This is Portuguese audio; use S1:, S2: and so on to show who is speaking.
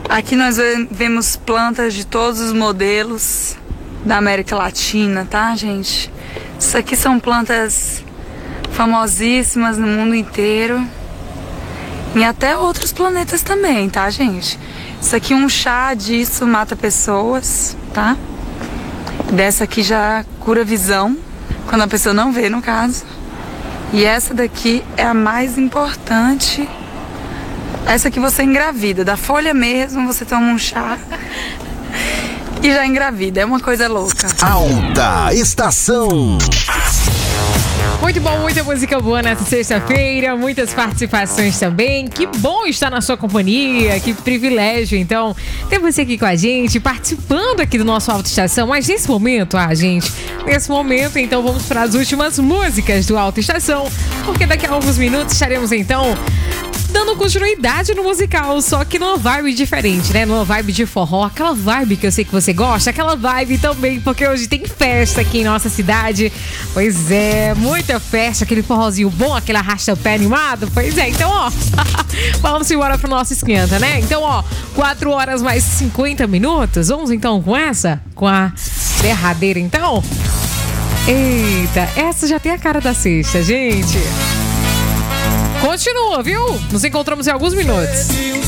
S1: Aqui nós vemos plantas de todos os modelos da América Latina, tá, gente? Isso aqui são plantas famosíssimas no mundo inteiro e até outros planetas também, tá, gente? Isso aqui, um chá disso mata pessoas, tá? Dessa aqui já cura visão, quando a pessoa não vê, no caso. E essa daqui é a mais importante. Essa aqui você engravida, da folha mesmo, você toma um chá e já engravida, é uma coisa louca.
S2: Alta Estação.
S3: Muito bom, muita música boa nessa sexta-feira, muitas participações também. Que bom estar na sua companhia, que privilégio, então, ter você aqui com a gente, participando aqui do nosso Alta Estação. Mas nesse momento, então vamos para as últimas músicas do Alta Estação, porque daqui a alguns minutos estaremos, então, dando continuidade no musical, só que numa vibe diferente, né? Numa vibe de forró, aquela vibe que eu sei que você gosta, aquela vibe também, porque hoje tem festa aqui em nossa cidade. Pois é, muita festa, aquele forrozinho bom, aquele arrasta-pé animado. Pois é, então, ó, vamos embora pro nosso esquenta, né? Então, ó, 4 horas mais 50 minutos. Vamos então com essa? Com a derradeira, então? Eita, essa já tem a cara da sexta, gente. Continua, viu? Nos encontramos em alguns minutos.